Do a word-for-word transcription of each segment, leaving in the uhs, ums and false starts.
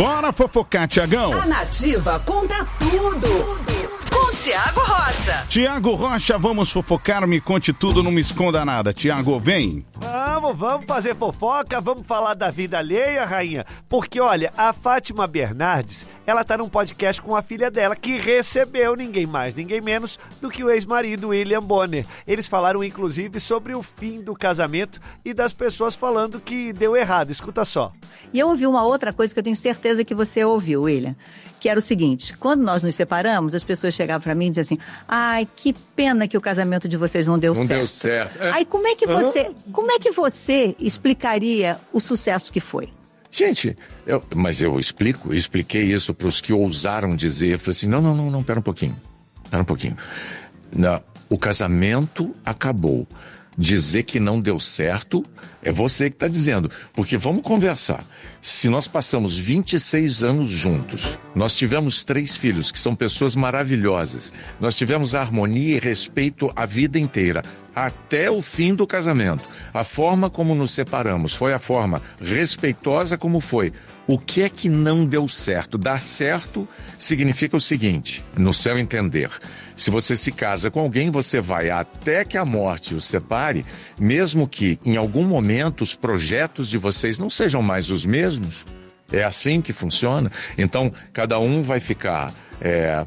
Bora fofocar, Tiagão. A Nativa conta tudo. Com Tiago Rocha. Tiago Rocha, vamos fofocar, me conte tudo, não me esconda nada. Tiago, vem. Vamos, vamos fazer fofoca, vamos falar da vida alheia, rainha. Porque, olha, a Fátima Bernardes, ela tá num podcast com a filha dela, que recebeu ninguém mais, ninguém menos do que o ex-marido William Bonner. Eles falaram, inclusive, sobre o fim do casamento e das pessoas falando que deu errado. Escuta só. E eu ouvi uma outra coisa que eu tenho certeza que você ouviu, William, que era o seguinte: quando nós nos separamos, as pessoas chegavam pra mim e diziam assim: ai, que pena que o casamento de vocês não deu não certo. Não deu certo. É. Aí como é que você, como é que você explicaria o sucesso que foi? Gente, eu, mas eu explico, eu expliquei isso para os que ousaram dizer, eu falei assim, não, não, não, não, pera um pouquinho, pera um pouquinho. Não, o casamento acabou. Dizer que não deu certo é você que está dizendo, porque vamos conversar. Se nós passamos vinte e seis anos juntos, nós tivemos três filhos que são pessoas maravilhosas, nós tivemos harmonia e respeito a vida inteira, até o fim do casamento. A forma como nos separamos foi a forma respeitosa como foi. O que é que não deu certo? Dar certo significa o seguinte, no seu entender: se você se casa com alguém, você vai até que a morte o separe, mesmo que em algum momento os projetos de vocês não sejam mais os mesmos. É assim que funciona. Então, cada um vai ficar é,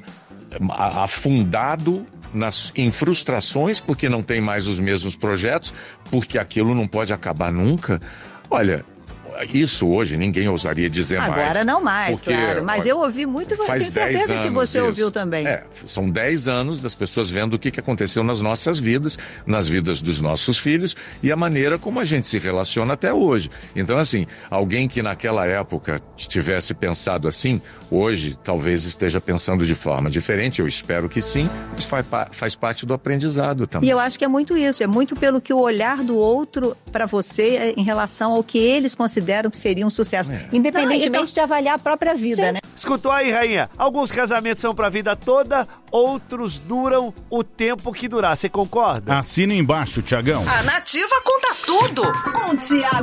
afundado nas, em frustrações porque não tem mais os mesmos projetos, porque aquilo não pode acabar nunca. Olha, isso hoje ninguém ousaria dizer Agora mais. Agora não mais, porque, claro. Mas eu ouvi muito e tenho certeza que você isso. ouviu também. É, são dez anos das pessoas vendo o que, que aconteceu nas nossas vidas, nas vidas dos nossos filhos e a maneira como a gente se relaciona até hoje. Então, assim, alguém que naquela época tivesse pensado assim, hoje talvez esteja pensando de forma diferente, eu espero que sim, mas faz, faz parte do aprendizado também. E eu acho que é muito isso, é muito pelo que o olhar do outro para você em relação ao que eles consideram que seria um sucesso, é. independentemente não, então... de avaliar a própria vida, Sim. né? Escutou aí, rainha? Alguns casamentos são pra vida toda, outros duram o tempo que durar. Você concorda? Assina embaixo, Tiagão. A Nativa conta tudo com Tiago